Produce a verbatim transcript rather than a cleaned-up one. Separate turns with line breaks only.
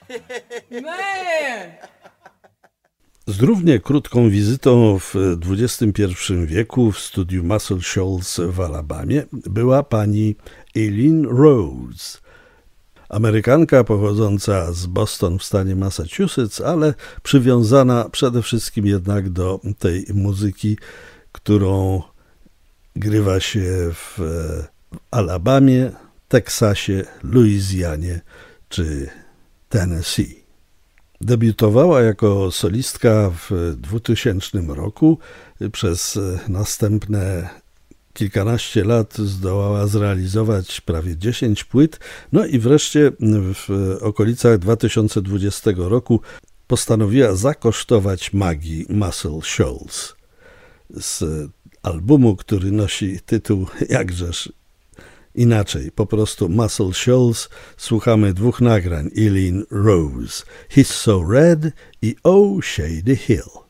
Man!
Z równie krótką wizytą w dwudziestym pierwszym wieku w studiu Muscle Shoals w Alabamie była pani Eileen Rose. Amerykanka pochodząca z Boston w stanie Massachusetts, ale przywiązana przede wszystkim jednak do tej muzyki, którą grywa się w Alabamie, Teksasie, Luizjanie czy Tennessee. Debiutowała jako solistka w dwutysięcznym roku. Przez następne kilkanaście lat zdołała zrealizować prawie dziesięć płyt. No i wreszcie w okolicach dwa tysiące dwudziestego roku postanowiła zakosztować magii Muscle Shoals. Z albumu, który nosi tytuł jakżeż inaczej, po prostu Muscle Shoals, słuchamy dwóch nagrań Eileen Rose, He's So Red i Oh Shady Hill.